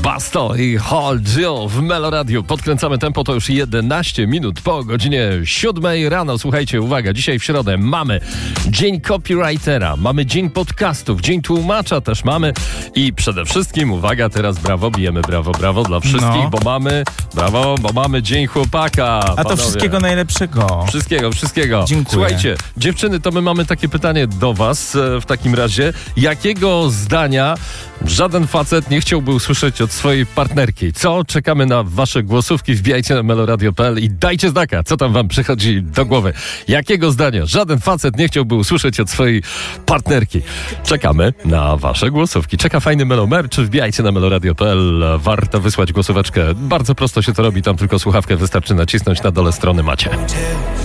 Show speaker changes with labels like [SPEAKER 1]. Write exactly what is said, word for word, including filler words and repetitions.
[SPEAKER 1] Basto i Hold You w Meloradiu. Podkręcamy tempo, to już jedenaście minut po godzinie siódmej rano. Słuchajcie, uwaga, dzisiaj w środę mamy Dzień Copywritera, mamy Dzień Podcastów, Dzień Tłumacza też mamy i przede wszystkim, uwaga, teraz brawo, bijemy brawo, brawo dla wszystkich,
[SPEAKER 2] No.
[SPEAKER 1] bo mamy, brawo, bo mamy Dzień Chłopaka.
[SPEAKER 2] A to
[SPEAKER 1] panowie.
[SPEAKER 2] wszystkiego najlepszego.
[SPEAKER 1] Wszystkiego, wszystkiego.
[SPEAKER 2] Dziękuję.
[SPEAKER 1] Słuchajcie, dziewczyny, to my mamy takie pytanie do was e, w takim razie. Jakiego zdania żaden facet nie chciałby usłyszeć od swojej partnerki? Co? Czekamy na wasze głosówki. Wbijajcie na meloradio kropka p l i dajcie znaka, co tam wam przychodzi do głowy. Jakiego zdania żaden facet nie chciałby usłyszeć od swojej partnerki? Czekamy na wasze głosówki. Czeka fajny melomer, czy wbijajcie na meloradio kropka p l. Warto wysłać głosóweczkę. Bardzo prosto się to robi, tam tylko słuchawkę wystarczy nacisnąć, na dole strony macie.